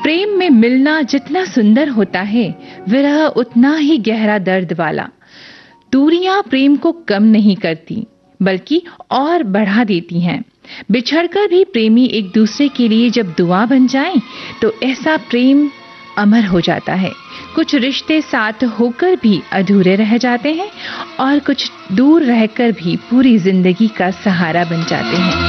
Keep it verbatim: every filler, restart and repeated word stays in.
प्रेम में मिलना जितना सुंदर होता है, विरह उतना ही गहरा दर्द वाला। दूरियां प्रेम को कम नहीं करती, बल्कि और बढ़ा देती हैं। बिछड़कर भी प्रेमी एक दूसरे के लिए जब दुआ बन जाएं, तो ऐसा प्रेम अमर हो जाता है। कुछ रिश्ते साथ होकर भी अधूरे रह जाते हैं और कुछ दूर रहकर भी पूरी जिंदगी का सहारा बन जाते हैं।